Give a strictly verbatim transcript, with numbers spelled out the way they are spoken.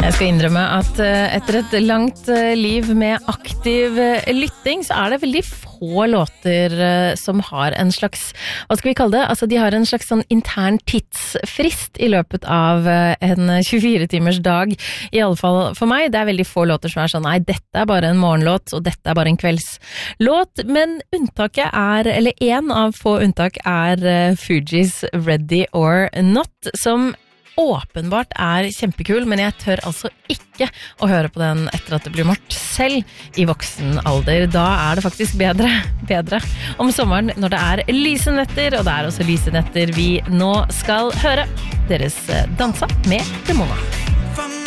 Jeg skal innrømme at etter et langt liv med aktiv lytting, så er det veldig få låter som har en slags, hva skal vi kalle det? Altså, de har en slags sånn intern tidsfrist i løpet av en tjuefire timers dag, i alle fall for meg. Det er veldig få låter som er sånn, nei, dette er bare en morgenlåt, og dette er bare en kveldslåt, men unntaket er, eller en av få unntak er Fugees Ready or Not, som åpenbart er kjempekul, men jeg tør altså ikke å høre på den etter at det blir mørkt selv i voksen alder. Da er det faktisk bedre, bedre om sommeren når det er lyse netter, og det er også lyse netter vi nå skal høre. Deres dansa med Demona.